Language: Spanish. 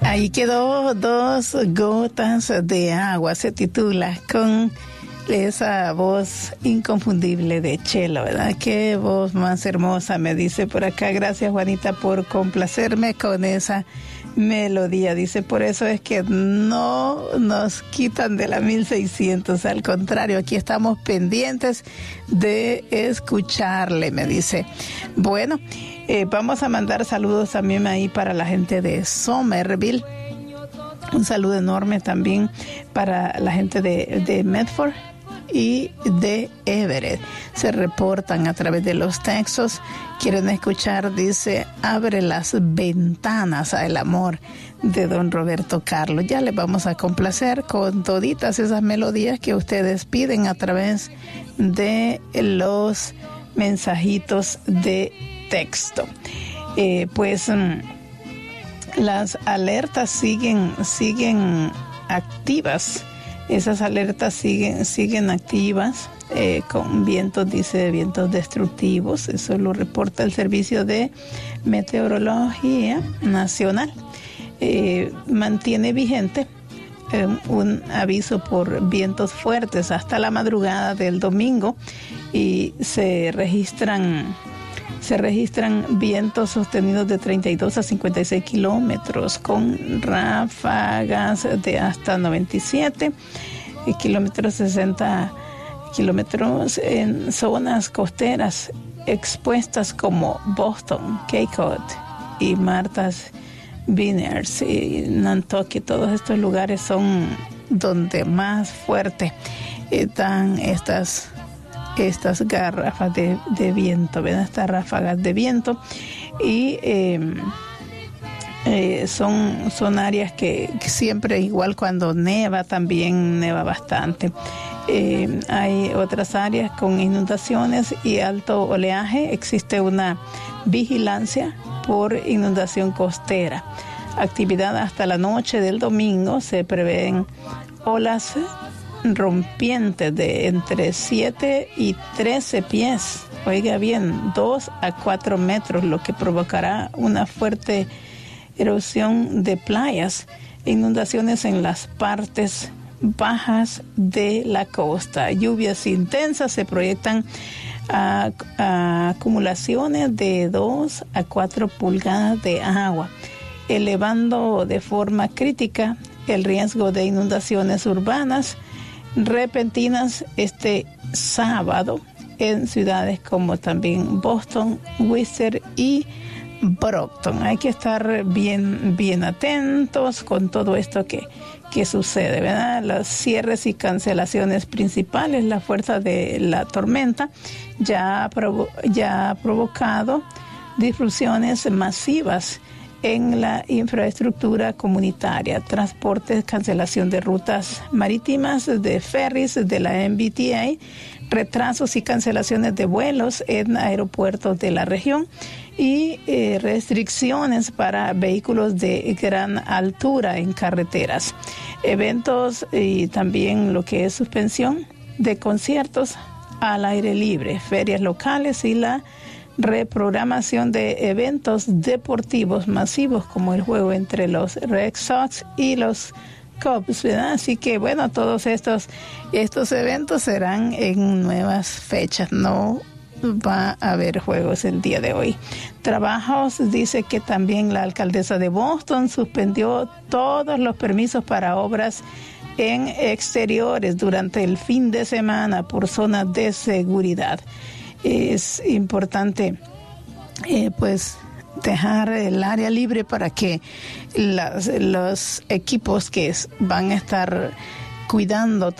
Ahí quedó Dos gotas de agua, se titula, con esa voz inconfundible de Chelo, ¿verdad? Qué voz más hermosa, me dice por acá. Gracias, Juanita, por complacerme con esa melodía. Dice, por eso es que no nos quitan de la 1600, al contrario, aquí estamos pendientes de escucharle, me dice. Bueno, vamos a mandar saludos también ahí para la gente de Somerville. Un saludo enorme también para la gente de Medford y de Everett. Se reportan a través de los textos. Quieren escuchar, dice, Abre las ventanas al amor, de don Roberto Carlos. Ya les vamos a complacer con toditas esas melodías que ustedes piden a través de los mensajitos de texto. Las alertas siguen activas. Esas alertas siguen activas con vientos, dice, vientos destructivos. Eso lo reporta el Servicio de Meteorología Nacional. Mantiene vigente un aviso por vientos fuertes hasta la madrugada del domingo y se registran vientos sostenidos de 32 a 56 kilómetros con ráfagas de hasta 97 kilómetros, 60 kilómetros en zonas costeras expuestas como Boston, Cape Cod y Martha's Vineyard y Nantucket. Todos estos lugares son donde más fuerte están estas garrafas de viento, ¿verdad? Estas ráfagas de viento, y son áreas que siempre, igual cuando neva, también neva bastante. Hay otras áreas con inundaciones y alto oleaje. Existe una vigilancia por inundación costera. Actividad hasta la noche del domingo. Se prevén olas rompientes de entre 7 y 13 pies, oiga bien, 2 a 4 metros, lo que provocará una fuerte erosión de playas, inundaciones en las partes bajas de la costa. Lluvias intensas, se proyectan acumulaciones de 2 a 4 pulgadas de agua, elevando de forma crítica el riesgo de inundaciones urbanas repentinas este sábado en ciudades como también Boston, Worcester y Brockton. Hay que estar bien atentos con todo esto que sucede, ¿verdad? Los cierres y cancelaciones principales. La fuerza de la tormenta ya ha provocado disrupciones masivas en la infraestructura comunitaria, transportes, cancelación de rutas marítimas, de ferries de la MBTA, retrasos y cancelaciones de vuelos en aeropuertos de la región y restricciones para vehículos de gran altura en carreteras. Eventos y también lo que es suspensión de conciertos al aire libre, ferias locales y la reprogramación de eventos deportivos masivos como el juego entre los Red Sox y los Cubs, ¿verdad? Así que bueno, todos estos eventos serán en nuevas fechas. No va a haber juegos el día de hoy. Trabajos, dice que también la alcaldesa de Boston suspendió todos los permisos para obras en exteriores durante el fin de semana por zonas de seguridad. Es importante dejar el área libre para que los equipos que van a estar cuidando